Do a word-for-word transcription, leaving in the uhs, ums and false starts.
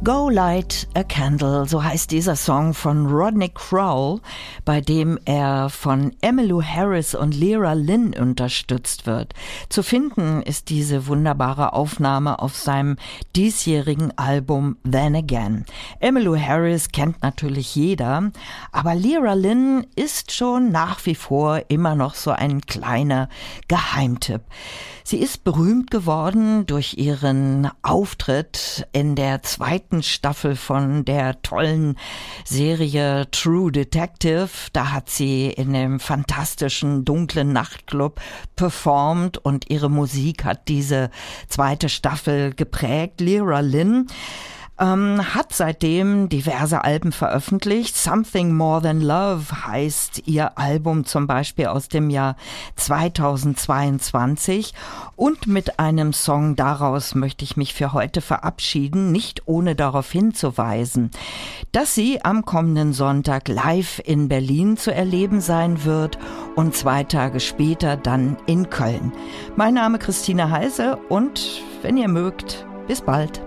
Go Light a Candle, so heißt dieser Song von Rodney Crowell, bei dem er von Emmylou Harris und Lyra Lynn unterstützt wird. Zu finden ist diese wunderbare Aufnahme auf seinem diesjährigen Album Then Again. Emmylou Harris kennt natürlich jeder, aber Lyra Lynn ist schon nach wie vor immer noch so ein kleiner Geheimtipp. Sie ist berühmt geworden durch ihren Auftritt in der zweiten Staffel von der tollen Serie True Detective. Da hat sie in dem fantastischen dunklen Nachtclub performt und ihre Musik hat diese zweite Staffel geprägt. Lyra Lynn Ähm, hat seitdem diverse Alben veröffentlicht. Something More Than Love heißt ihr Album zum Beispiel aus dem Jahr zweitausendzweiundzwanzig. Und mit einem Song daraus möchte ich mich für heute verabschieden, nicht ohne darauf hinzuweisen, dass sie am kommenden Sonntag live in Berlin zu erleben sein wird und zwei Tage später dann in Köln. Mein Name Christine Heise und wenn ihr mögt, bis bald.